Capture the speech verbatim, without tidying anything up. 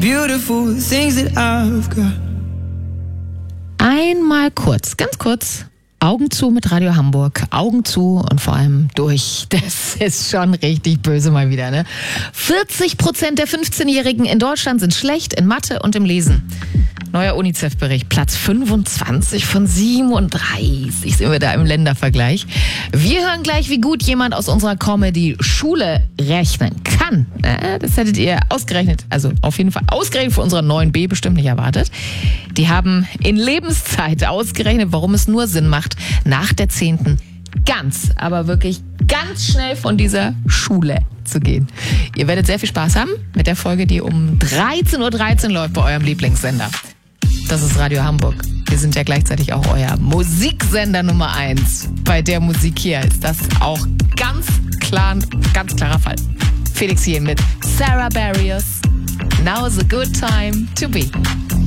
beautiful things that I've got. Einmal kurz, ganz kurz, Augen zu mit Radio Hamburg, Augen zu und vor allem durch. Das ist schon richtig böse mal wieder, ne? vierzig Prozent der fünfzehnjährigen in Deutschland sind schlecht in Mathe und im Lesen. Neuer UNICEF-Bericht, Platz fünfundzwanzig von siebenunddreißig sind wir da im Ländervergleich. Wir hören gleich, wie gut jemand aus unserer Comedy Schule rechnen kann. Das hättet ihr ausgerechnet, also auf jeden Fall ausgerechnet für unsere neun B bestimmt nicht erwartet. Die haben in Lebenszeit ausgerechnet, warum es nur Sinn macht, nach der zehnten ganz, aber wirklich ganz schnell von dieser Schule zu gehen. Ihr werdet sehr viel Spaß haben mit der Folge, die um dreizehn Uhr dreizehn läuft bei eurem Lieblingssender. Das ist Radio Hamburg. Wir sind ja gleichzeitig auch euer Musiksender Nummer eins. Bei der Musik hier ist das auch ganz klar, ein ganz klarer Fall. Felix hier mit Sarah Barrios. Now's a good time to be.